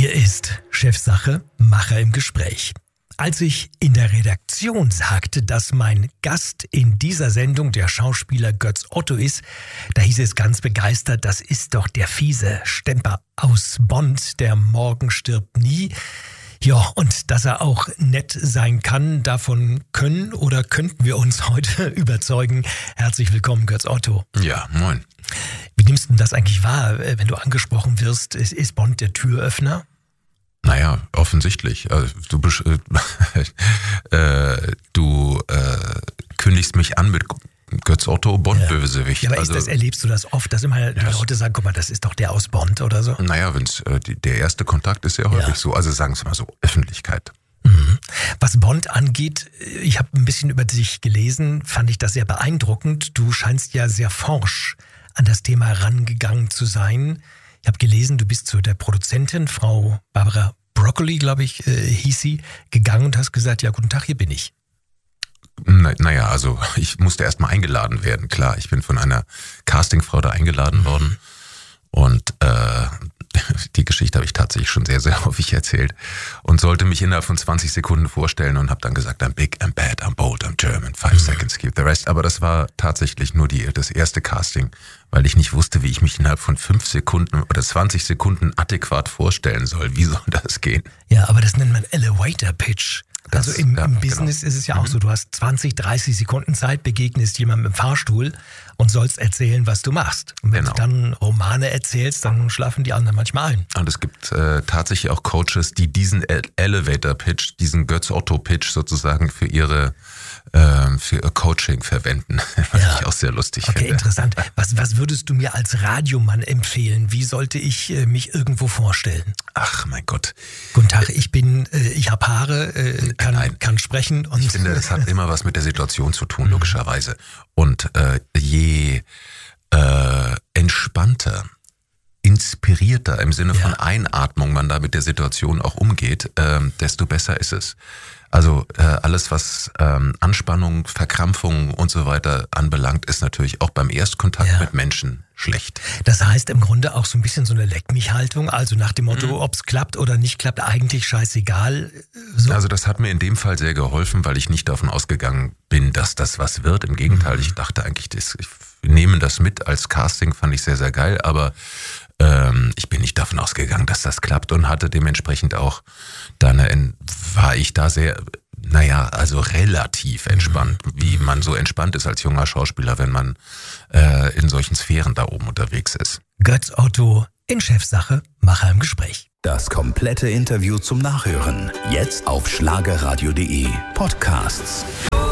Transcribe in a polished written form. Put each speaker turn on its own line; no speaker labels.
Hier ist Chefsache, Macher im Gespräch. Als ich in der Redaktion sagte, dass mein Gast in dieser Sendung der Schauspieler Götz Otto ist, da hieß es ganz begeistert, das ist doch der fiese Stemper aus Bond, der Morgen stirbt nie. Ja, und dass er auch nett sein kann, davon können oder könnten wir uns heute überzeugen. Herzlich willkommen, Götz Otto.
Ja, moin.
Wie nimmst du denn das eigentlich wahr, wenn du angesprochen wirst? Ist Bond der Türöffner?
Naja, offensichtlich. Also, du kündigst mich an mit Götz Otto, Bond-Bösewicht.
Ja, aber erlebst du das oft, dass immer die Leute sagen, guck mal, das ist doch der aus Bond oder so?
Naja, der erste Kontakt ist ja häufig so, also sagen wir mal so, Öffentlichkeit.
Was Bond angeht, ich habe ein bisschen über dich gelesen, fand ich das sehr beeindruckend. Du scheinst ja sehr forsch an das Thema rangegangen zu sein. Ich habe gelesen, du bist zu der Produzentin, Frau Barbara Broccoli, glaube ich, hieß sie, gegangen und hast gesagt, ja, guten Tag, hier bin ich.
Naja, also ich musste erstmal eingeladen werden, klar. Ich bin von einer Castingfrau da eingeladen worden und die Geschichte habe ich tatsächlich schon sehr, sehr häufig erzählt und sollte mich innerhalb von 20 Sekunden vorstellen und habe dann gesagt, I'm big, I'm bad, I'm bold, I'm German, 5 seconds, keep the rest. Aber das war tatsächlich nur das erste Casting, weil ich nicht wusste, wie ich mich innerhalb von 5 Sekunden oder 20 Sekunden adäquat vorstellen soll. Wie soll das gehen?
Ja, aber das nennt man Elevator Pitch. Also im Business ist es ja auch so, du hast 20, 30 Sekunden Zeit, begegnest jemandem im Fahrstuhl und sollst erzählen, was du machst. Und wenn du dann Romane erzählst, dann schlafen die anderen manchmal ein.
Und es gibt tatsächlich auch Coaches, die diesen Elevator-Pitch, diesen Götz-Otto-Pitch sozusagen für ihr Coaching verwenden. Was ich auch sehr lustig finde.
Okay, interessant. Was würdest du mir als Radiomann empfehlen? Wie sollte ich mich irgendwo vorstellen?
Ach, mein Gott.
Guten Tag, ich habe Haare, kann sprechen. Und
ich finde, das hat immer was mit der Situation zu tun, logischerweise. Und je entspannter, inspirierter im Sinne von Einatmung man da mit der Situation auch umgeht, desto besser ist es. Also alles, was Anspannung, Verkrampfung und so weiter anbelangt, ist natürlich auch beim Erstkontakt mit Menschen schlecht.
Das heißt im Grunde auch so ein bisschen so eine Leck-mich-Haltung, also nach dem Motto, ob es klappt oder nicht klappt, eigentlich scheißegal. So.
Also das hat mir in dem Fall sehr geholfen, weil ich nicht davon ausgegangen bin, dass das was wird. Im Gegenteil, ich dachte eigentlich, ich nehme das mit als Casting, fand ich sehr, sehr geil, aber ich bin nicht davon ausgegangen, dass das klappt und hatte dementsprechend auch, war ich da sehr, also relativ entspannt, wie man so entspannt ist als junger Schauspieler, wenn man in solchen Sphären da oben unterwegs ist.
Götz Otto in Chefsache, Macher im Gespräch.
Das komplette Interview zum Nachhören, jetzt auf schlagerradio.de Podcasts.